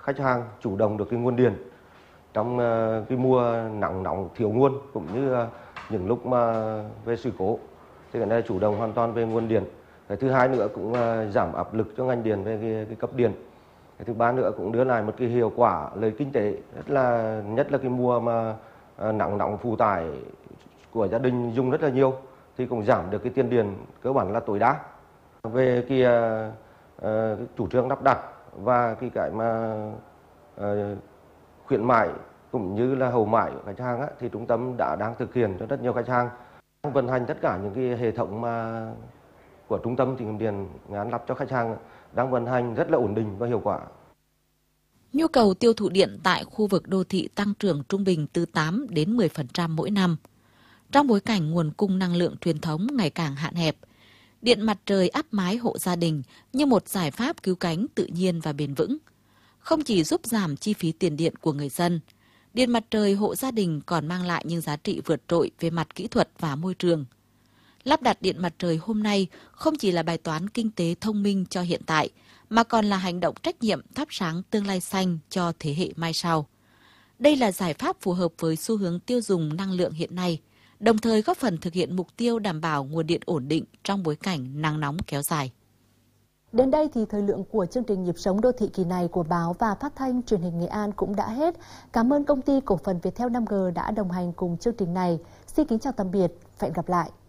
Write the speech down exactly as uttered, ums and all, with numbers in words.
khách hàng chủ động được cái nguồn điện trong cái mùa nắng nóng thiếu nguồn, cũng như những lúc mà về sự cố thì cái này chủ động hoàn toàn về nguồn điện. Cái thứ hai nữa cũng giảm áp lực cho ngành điện về cái, cái cấp điện. Cái thứ ba nữa cũng đưa lại một cái hiệu quả lợi kinh tế, rất là nhất là cái mùa mà nắng nóng phụ tải của gia đình dùng rất là nhiều thì cũng giảm được cái tiền điện cơ bản là tối đa. Về cái, uh, cái chủ trương lắp đặt và cái cái mà uh, khuyến mại cũng như là hậu mãi của khách hàng á, thì trung tâm đã đang thực hiện cho rất nhiều khách hàng, vận hành tất cả những cái hệ thống mà của trung tâm thì điện Nghệ An lắp cho khách hàng đang vận hành rất là ổn định và hiệu quả. Nhu cầu tiêu thụ điện tại khu vực đô thị tăng trưởng trung bình từ tám đến mười phần trăm mỗi năm. Trong bối cảnh nguồn cung năng lượng truyền thống ngày càng hạn hẹp, điện mặt trời áp mái hộ gia đình như một giải pháp cứu cánh tự nhiên và bền vững. Không chỉ giúp giảm chi phí tiền điện của người dân, điện mặt trời hộ gia đình còn mang lại những giá trị vượt trội về mặt kỹ thuật và môi trường. Lắp đặt điện mặt trời hôm nay không chỉ là bài toán kinh tế thông minh cho hiện tại, mà còn là hành động trách nhiệm thắp sáng tương lai xanh cho thế hệ mai sau. Đây là giải pháp phù hợp với xu hướng tiêu dùng năng lượng hiện nay, đồng thời góp phần thực hiện mục tiêu đảm bảo nguồn điện ổn định trong bối cảnh nắng nóng kéo dài. Đến đây thì thời lượng của chương trình Nhịp sống đô thị kỳ này của báo và phát thanh truyền hình Nghệ An cũng đã hết. Cảm ơn công ty cổ phần Viettel năm G đã đồng hành cùng chương trình này. Xin kính chào tạm biệt và hẹn gặp lại.